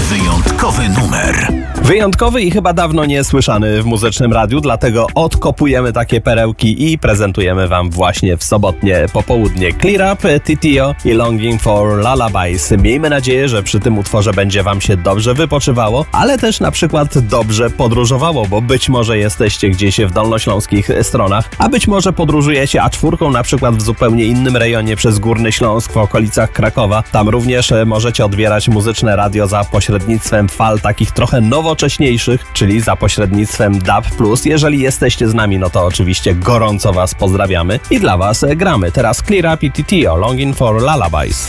Wyjątkowy numer. Wyjątkowy i chyba dawno niesłyszany w muzycznym radiu, dlatego odkopujemy takie perełki i prezentujemy wam właśnie w sobotnie popołudnie. Clear Up, Titio i Longing for Lullabies. Miejmy nadzieję, że przy tym utworze będzie wam się dobrze wypoczywało, ale też na przykład dobrze podróżowało, bo być może jesteście gdzieś w dolnośląskich stronach, a być może podróżujecie A4 na przykład w zupełnie innym rejonie przez Górny Śląsk w okolicach Krakowa. Tam również możecie odbierać muzyczne radio za pośrednictwem fal takich trochę nowocześniejszych, czyli za pośrednictwem DAB+. Jeżeli jesteście z nami, no to oczywiście gorąco was pozdrawiamy i dla was gramy. Teraz Clear Up i Titio, Longing for Lullabies.